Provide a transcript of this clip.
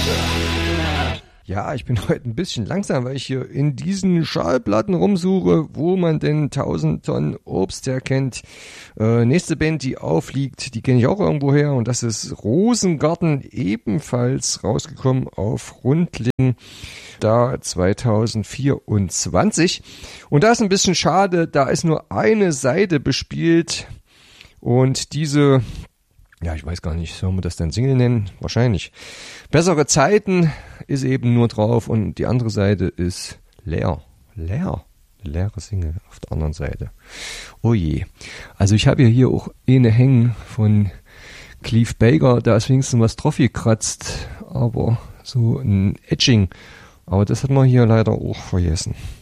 Ja, ich bin heute ein bisschen langsam, weil ich hier in diesen Schallplatten rumsuche, wo man denn 1000 Tonnen Obst herkennt. Nächste Band, die aufliegt, die kenne ich auch irgendwo her und das ist Rosengarten, ebenfalls rausgekommen auf Rundling, da 2024. Und da ist ein bisschen schade, da ist nur eine Seite bespielt und diese... Ja, ich weiß gar nicht, soll man das dann Single nennen? Wahrscheinlich. Bessere Zeiten ist eben nur drauf und die andere Seite ist leer. Leere Single auf der anderen Seite. Oh je. Also ich habe ja hier auch eine hängen von Clive Baker, da ist wenigstens was drauf gekratzt, aber so ein Etching. Aber das hat man hier leider auch vergessen.